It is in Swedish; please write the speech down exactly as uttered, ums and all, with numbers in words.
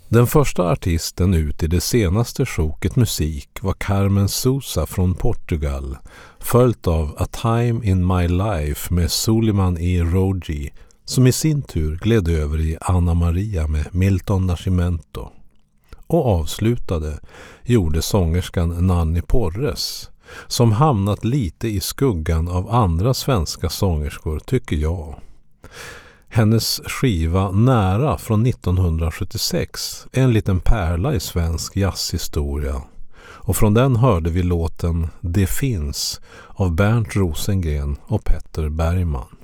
Den första artisten ut i det senaste sjoket musik var Carmen Sousa från Portugal, följt av A Time in My Life med Suleiman E. Rogi, som i sin tur gled över i Anna Maria med Milton Nascimento. Och avslutade gjorde sångerskan Nanny Porres, som hamnat lite i skuggan av andra svenska sångerskor tycker jag. Hennes skiva Nära från nittonhundrasjuttiosex är en liten pärla i svensk jazzhistoria. Och från den hörde vi låten Det finns av Bernt Rosengren och Petter Bergman.